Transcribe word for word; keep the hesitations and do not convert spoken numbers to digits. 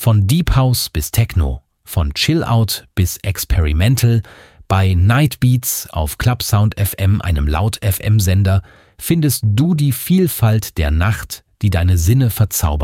Von Deep House bis Techno, von Chill Out bis Experimental, bei Night Beats auf Clubsound F M, einem Laut-F M-Sender, findest du die Vielfalt der Nacht, die deine Sinne verzaubert.